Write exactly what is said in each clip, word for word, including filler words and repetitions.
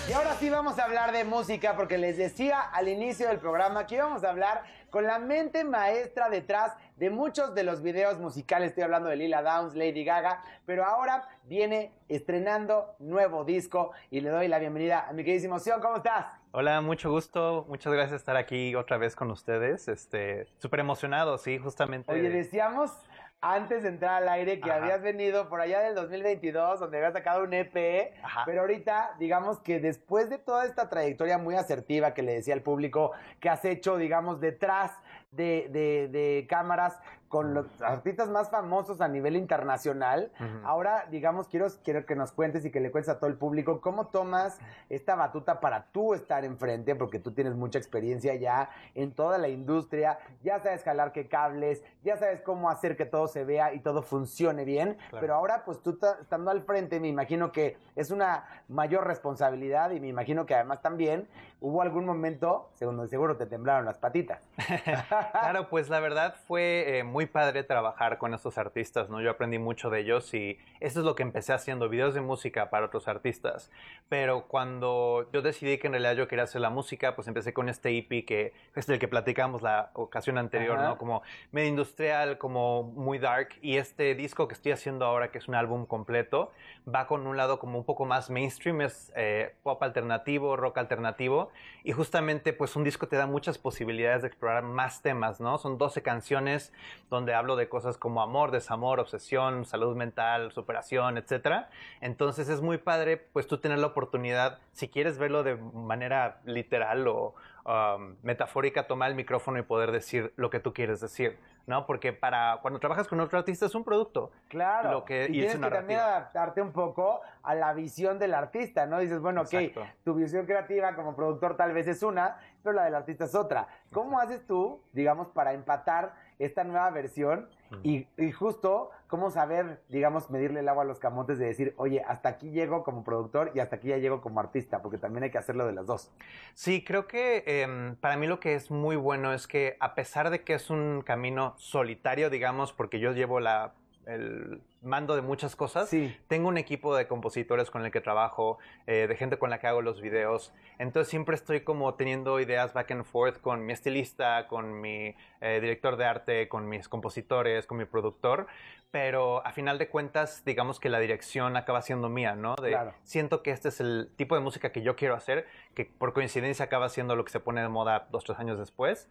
Y ahora sí vamos a hablar de música, porque les decía al inicio del programa que íbamos a hablar con la mente maestra detrás de muchos de los videos musicales. Estoy hablando de Lila Downs, Lady Gaga, pero ahora viene estrenando nuevo disco y le doy la bienvenida a mi queridísimo Sion. ¿Cómo estás? Hola, mucho gusto, muchas gracias por estar aquí otra vez con ustedes, este, súper emocionado, sí, justamente. Oye, decíamos antes de entrar al aire que Ajá. habías venido por allá del dos mil veintidós, donde habías sacado un E P, Ajá. pero ahorita, digamos que después de toda esta trayectoria muy asertiva que le decía al público que has hecho, digamos, detrás de, de, de cámaras con los artistas más famosos a nivel internacional, uh-huh. Ahora, digamos, quiero, quiero que nos cuentes y que le cuentes a todo el público cómo tomas esta batuta para tú estar enfrente, porque tú tienes mucha experiencia ya en toda la industria, ya sabes jalar qué cables, ya sabes cómo hacer que todo se vea y todo funcione bien, claro. Pero ahora, pues tú estando al frente, me imagino que es una mayor responsabilidad y me imagino que además también hubo algún momento donde seguro te temblaron las patitas. Claro, pues la verdad fue eh, muy padre trabajar con estos artistas, ¿no? Yo aprendí mucho de ellos y eso es lo que empecé haciendo, videos de música para otros artistas. Pero cuando yo decidí que en realidad yo quería hacer la música, pues empecé con este E P que es del que platicamos la ocasión anterior, Ajá. ¿no? Como medio industrial, como muy dark. Y este disco que estoy haciendo ahora, que es un álbum completo, va con un lado como un poco más mainstream, es eh, pop alternativo, rock alternativo. Y justamente, pues un disco te da muchas posibilidades de explorar más temas, ¿no? Son doce canciones donde hablo de cosas como amor, desamor, obsesión, salud mental, superación, etcétera. Entonces es muy padre, pues tú tener la oportunidad, si quieres verlo de manera literal o um, metafórica, tomar el micrófono y poder decir lo que tú quieres decir, ¿no? Porque para cuando trabajas con otro artista es un producto. Claro. Lo que, y, y tienes que también adaptarte un poco a la visión del artista, ¿no? Dices, bueno, ok, Exacto. tu visión creativa como productor tal vez es una, pero la del artista es otra. ¿Cómo Exacto. haces tú, digamos, para empatar esta nueva versión uh-huh. y, y justo cómo saber, digamos, medirle el agua a los camotes de decir, oye, hasta aquí llego como productor y hasta aquí ya llego como artista, porque también hay que hacerlo de las dos? Sí, creo que eh, para mí lo que es muy bueno es que a pesar de que es un camino solitario, digamos, porque yo llevo la el mando de muchas cosas. Sí. Tengo un equipo de compositores con el que trabajo, eh, de gente con la que hago los videos. Entonces siempre estoy como teniendo ideas back and forth con mi estilista, con mi eh, director de arte, con mis compositores, con mi productor. Pero a final de cuentas, digamos que la dirección acaba siendo mía, ¿no? De, claro. Siento que este es el tipo de música que yo quiero hacer, que por coincidencia acaba siendo lo que se pone de moda dos, tres años después.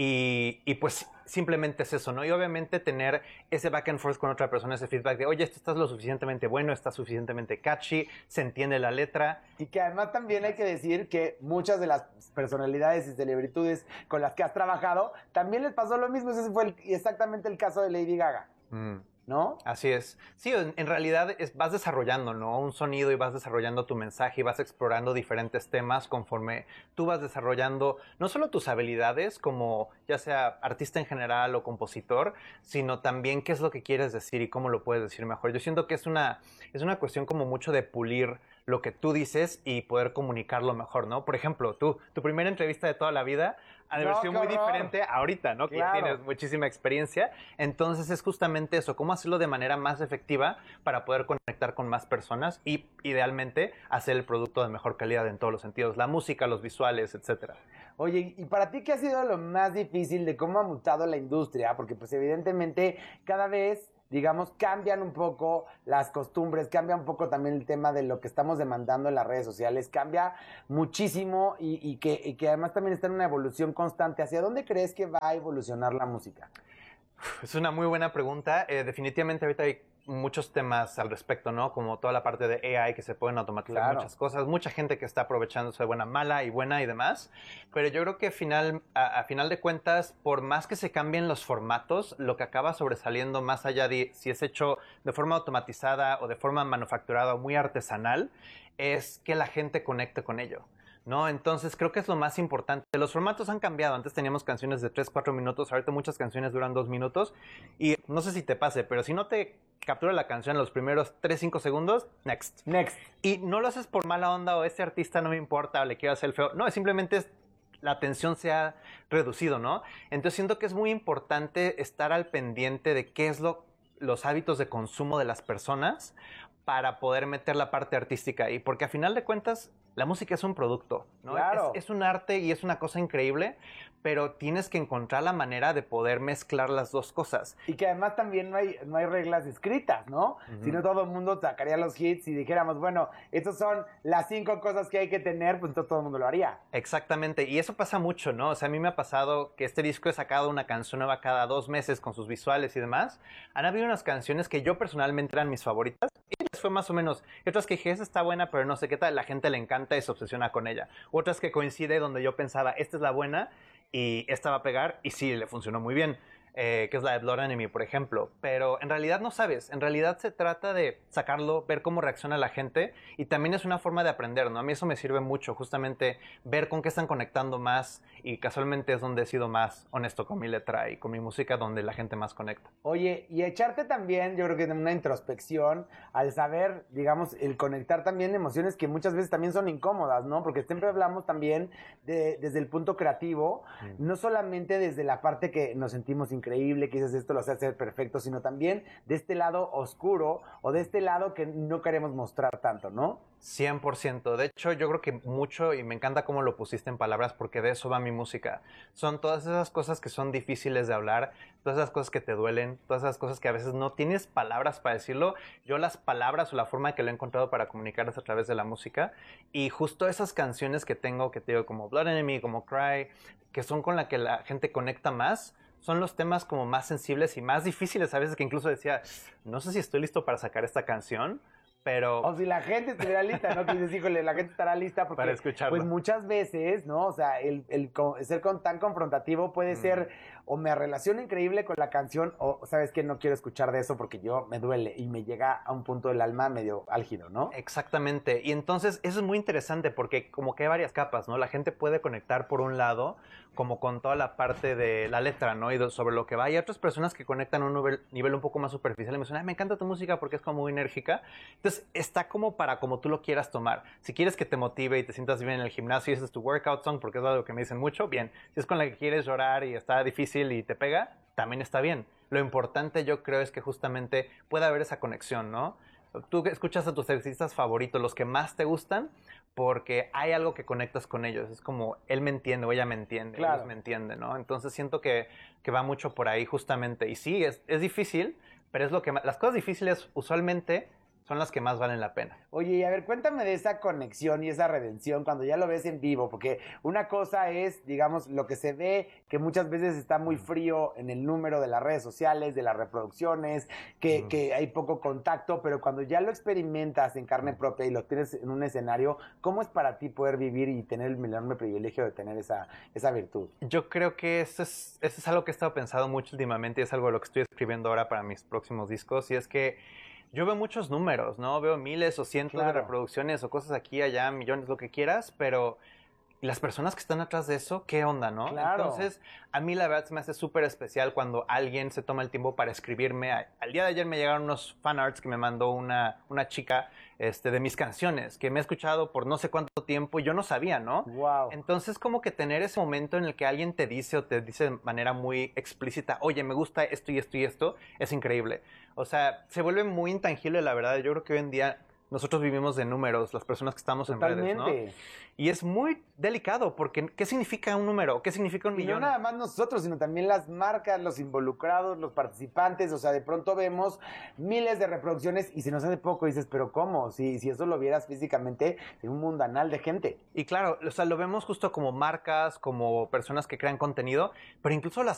Y, y pues simplemente es eso, ¿no? Y obviamente tener ese back and forth con otra persona, ese feedback de, oye, esto está lo suficientemente bueno, está suficientemente catchy, se entiende la letra. Y que además también hay que decir que muchas de las personalidades y celebritudes con las que has trabajado, también les pasó lo mismo. Ese fue el, exactamente el caso de Lady Gaga. Mm. ¿No? Así es. Sí, en, en realidad es, vas desarrollando, ¿no? Un sonido y vas desarrollando tu mensaje y vas explorando diferentes temas conforme tú vas desarrollando no solo tus habilidades como ya sea artista en general o compositor, sino también qué es lo que quieres decir y cómo lo puedes decir mejor. Yo siento que es una, es una cuestión como mucho de pulir lo que tú dices y poder comunicarlo mejor, ¿no? Por ejemplo, tú, tu primera entrevista de toda la vida ha de haber sido muy diferente ahorita, ¿no? Claro. Que ya tienes muchísima experiencia. Entonces es justamente eso, cómo hacerlo de manera más efectiva para poder conectar con más personas y idealmente hacer el producto de mejor calidad en todos los sentidos, la música, los visuales, etcétera. Oye, ¿y para ti qué ha sido lo más difícil de cómo ha mutado la industria? Porque pues evidentemente cada vez, digamos, cambian un poco las costumbres, cambia un poco también el tema de lo que estamos demandando en las redes sociales, cambia muchísimo y, y, que, y que además también está en una evolución constante. ¿Hacia dónde crees que va a evolucionar la música? Es una muy buena pregunta. Eh, definitivamente ahorita hay muchos temas al respecto, ¿no? Como toda la parte de A I que se pueden automatizar claro. muchas cosas, mucha gente que está aprovechándose de buena, mala y buena y demás, pero yo creo que final, a, a final de cuentas, por más que se cambien los formatos, lo que acaba sobresaliendo más allá de si es hecho de forma automatizada o de forma manufacturada o muy artesanal, es que la gente conecte con ello, ¿no? Entonces creo que es lo más importante. Los formatos han cambiado. Antes teníamos canciones de tres, cuatro minutos. Ahorita muchas canciones duran dos minutos. Y no sé si te pase, pero si no te captura la canción en los primeros tres, cinco segundos, next. Next. Y no lo haces por mala onda o este artista no me importa o le quiero hacer el feo. No, simplemente es la atención se ha reducido, ¿no? Entonces siento que es muy importante estar al pendiente de qué es lo los hábitos de consumo de las personas para poder meter la parte artística ahí, porque a final de cuentas la música es un producto, ¿no? Claro. Es, es un arte y es una cosa increíble, pero tienes que encontrar la manera de poder mezclar las dos cosas. Y que además también no hay, no hay reglas escritas, ¿no? Uh-huh. Si no, todo el mundo sacaría los hits y dijéramos, bueno, estas son las cinco cosas que hay que tener, pues entonces todo el mundo lo haría. Exactamente, y eso pasa mucho, ¿no? O sea, a mí me ha pasado que este disco he sacado una canción nueva cada dos meses con sus visuales y demás. Han habido unas canciones que yo personalmente eran mis favoritas y les fue más o menos. Y otras que dije, esa está buena, pero no sé qué tal, la gente le encanta y se obsesiona con ella. Otras que coincide donde yo pensaba, esta es la buena y esta va a pegar y sí, le funcionó muy bien. Eh, que es la de Blood Enemy, por ejemplo. Pero en realidad no sabes. En realidad se trata de sacarlo, ver cómo reacciona la gente y también es una forma de aprender, ¿no? A mí eso me sirve mucho, justamente ver con qué están conectando más y casualmente es donde he sido más honesto con mi letra y con mi música, donde la gente más conecta. Oye, y echarte también, yo creo que una introspección al saber, digamos, el conectar también emociones que muchas veces también son incómodas, ¿no? Porque siempre hablamos también de, desde el punto creativo, mm. no solamente desde la parte que nos sentimos increíble, que dices esto lo hace hacer perfecto, sino también de este lado oscuro o de este lado que no queremos mostrar tanto, ¿no? cien por ciento. De hecho, yo creo que mucho, y me encanta cómo lo pusiste en palabras, porque de eso va mi música. Son todas esas cosas que son difíciles de hablar, todas esas cosas que te duelen, todas esas cosas que a veces no tienes palabras para decirlo. Yo las palabras o la forma que lo he encontrado para comunicarlas a través de la música, y justo esas canciones que tengo, que te digo, como Blood Enemy, como Cry, que son con la que la gente conecta más, son los temas como más sensibles y más difíciles a veces, que incluso decía, no sé si estoy listo para sacar esta canción, pero... O si la gente estuviera lista, ¿no? Que dices, híjole, la gente estará lista porque... Para escucharlo. Pues muchas veces, ¿no? O sea, el, el, el ser con, tan confrontativo puede mm. ser o me relaciono increíble con la canción o, ¿sabes qué? No quiero escuchar de eso porque yo me duele y me llega a un punto del alma medio álgido, ¿no? Exactamente. Y entonces eso es muy interesante porque como que hay varias capas, ¿no? La gente puede conectar por un lado como con toda la parte de la letra, ¿no? Y sobre lo que va. Hay otras personas que conectan a un nivel, nivel un poco más superficial y me dicen, ay, me encanta tu música porque es como muy enérgica. Entonces está como para como tú lo quieras tomar. Si quieres que te motive y te sientas bien en el gimnasio y ese es tu workout song, porque es algo que me dicen mucho, bien. Si es con la que quieres llorar y está difícil y te pega, también está bien. Lo importante yo creo es que justamente pueda haber esa conexión, ¿no? Tú escuchas a tus artistas favoritos, los que más te gustan, porque hay algo que conectas con ellos. Es como, él me entiende o ella me entiende, claro. ellos me entienden, ¿no? Entonces siento que, que va mucho por ahí justamente. Y sí, es, es difícil, pero es lo que más, las cosas difíciles usualmente son las que más valen la pena. Oye, y a ver, cuéntame de esa conexión y esa redención cuando ya lo ves en vivo, porque una cosa es, digamos, lo que se ve, que muchas veces está muy frío en el número de las redes sociales, de las reproducciones, que, mm. que hay poco contacto, pero cuando ya lo experimentas en carne propia y lo tienes en un escenario, ¿cómo es para ti poder vivir y tener el enorme privilegio de tener esa, esa virtud? Yo creo que eso es, eso es algo que he estado pensando mucho últimamente y es algo de lo que estoy escribiendo ahora para mis próximos discos, y es que yo veo muchos números, ¿no? Veo miles o cientos claro. de reproducciones o cosas aquí, allá, millones, lo que quieras, pero las personas que están atrás de eso, ¿qué onda, no? Claro. Entonces, a mí la verdad se me hace súper especial cuando alguien se toma el tiempo para escribirme. Al día de ayer me llegaron unos fanarts que me mandó una, una chica este, de mis canciones, que me ha escuchado por no sé cuánto tiempo y yo no sabía, ¿no? Wow. Entonces, como que tener ese momento en el que alguien te dice o te dice de manera muy explícita, oye, me gusta esto y esto y esto, es increíble. O sea, se vuelve muy intangible, la verdad. Yo creo que hoy en día nosotros vivimos de números, las personas que estamos Totalmente. en redes, ¿no? Y es muy delicado, porque ¿qué significa un número? ¿Qué significa un y millón? No nada más nosotros, sino también las marcas, los involucrados, los participantes. O sea, de pronto vemos miles de reproducciones y se nos hace poco. Y dices, ¿pero cómo? Si, si eso lo vieras físicamente, en un mundanal de gente. Y claro, o sea, lo vemos justo como marcas, como personas que crean contenido, pero incluso las